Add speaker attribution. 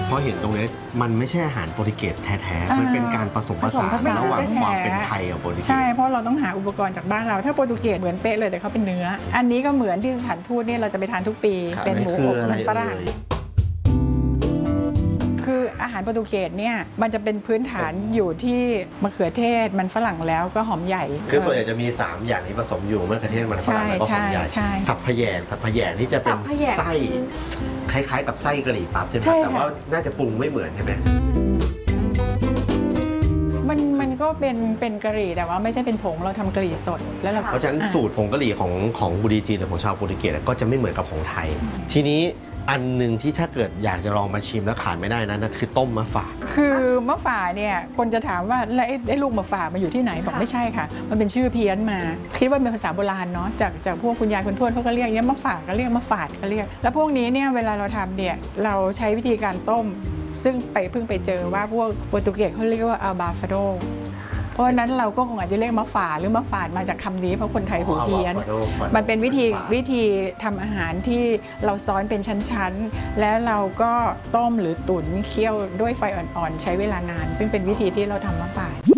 Speaker 1: เพราะเห็นตรงนี้มันไม่ใช่อาหารโปรตุเกสแท้ๆมันเป็นการผสมผสานระหว่างความเป็นไทยกับโปรตุเกส
Speaker 2: ใช่เพราะเราต้องหาอุปกรณ์จากบ้านเราถ้าโปรตุเกสเหมือนเป๊ะเลยแต่เขาเป็นเนื้ออันนี้ก็เหมือนที่สถานทูตเนี่ยเราจะไปทานทุกปีเป็นหมูอบมันฝรั่งคืออาหารโปรตุเกสเนี่ยมันจะเป็นพื้นฐานอยู่ที่มะเขือเทศมันฝรั่งแล้วก็หอมใหญ่
Speaker 1: คือส่วนใหญ่จะมี3อย่างที่ผสมอยู่มะเขือเทศมันฝรั่งแล้วก็หอมใหญ่สับพะแยงที่จะเป็นไส้คล้ายๆกับไส้กะหรี่ปั๊บใช่ไหมแต่ว่าน่าจะปรุงไม่เหมือนใช่ไหม
Speaker 2: มันก็เป็นกะหรี่แต่ว่าไม่ใช่เป็นผงเราทำกะหรี่สดแล้วเรา
Speaker 1: เพราะฉะนั้นสูตรผงกะหรี่ของบุรีจีนหรือของชาวโปรตุเกสก็จะไม่เหมือนกับของไทยทีนี้อันหนึ่งที่ถ้าเกิดอยากจะลองมาชิมแล้วขาดไม่ได้นะคือต้มมะฝาด
Speaker 2: คือมะฝาดเนี่ยคนจะถามว่าแล้วไอ้ลูกมะฝาดมาอยู่ที่ไหนบอกไม่ใช่ค่ะมันเป็นชื่อเพี้ยนมาคิดว่าเป็นภาษาโบราณเนาะจากพวกคุณยายคุณทวดเขาก็เรียกมะฝาดก็เรียกมะฝาดก็เรียกแล้วพวกนี้เนี่ยเวลาเราทำเนี่ยเราใช้วิธีการต้มซึ่งเพิ่งไปเจอว่าพวกโปรตุเกสเขาเรียกว่าอัลบาฟาโดเพราะนั้นเราก็คงอาจจะเรียกมะฝาดหรือมะฝาดมาจากคำนี้เพราะคนไทยหูเพี้ยนมันเป็นวิธีทำอาหารที่เราซ้อนเป็นชั้นๆแล้วเราก็ต้มหรือตุ๋นเคี่ยวด้วยไฟอ่อนๆใช้เวลานานซึ่งเป็นวิธีที่เราทำมะฝาด